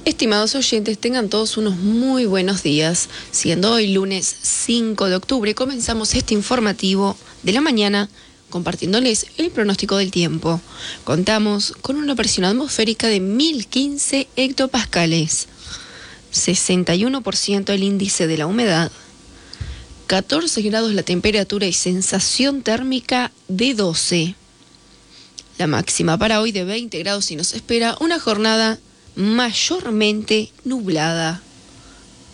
Estimados oyentes, tengan todos unos muy buenos días. Siendo hoy lunes 5 de octubre, comenzamos este informativo de la mañana compartiéndoles el pronóstico del tiempo. Contamos con una presión atmosférica de 1015 hectopascales, 61% el índice de la humedad, 14 grados la temperatura y sensación térmica de 12. La máxima para hoy de 20 grados y nos espera una jornada mayormente nublada.